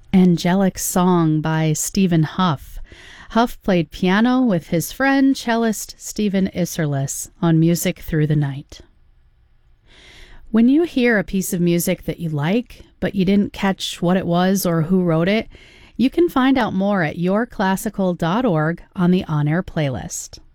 Angelic Song by Stephen Huff. Huff played piano with his friend cellist Stephen Isserlis on Music Through the Night. When you hear a piece of music that you like, but you didn't catch what it was or who wrote it, you can find out more at yourclassical.org on the On Air playlist.